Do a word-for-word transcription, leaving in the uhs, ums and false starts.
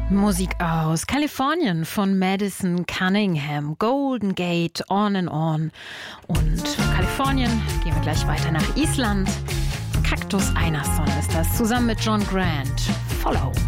Musik aus Kalifornien von Madison Cunningham, Golden Gate, On and On. Und von Kalifornien gehen wir gleich weiter nach Island. Cactus Einarsson ist das, zusammen mit John Grant. Follow.